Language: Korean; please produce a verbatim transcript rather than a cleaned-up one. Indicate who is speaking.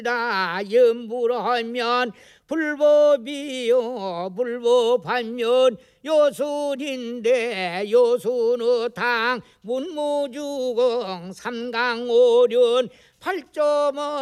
Speaker 1: 염불하면 불법이요 불법하면 요술인데 요술의당 문무주공 삼강오륜 팔점어